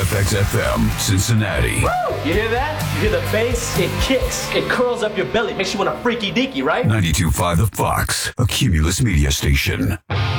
FXFM, Cincinnati. Woo! You hear that? You hear the bass? It kicks. It curls up your belly. Makes you want to freaky deaky, right? 92.5 The Fox, a Cumulus media station.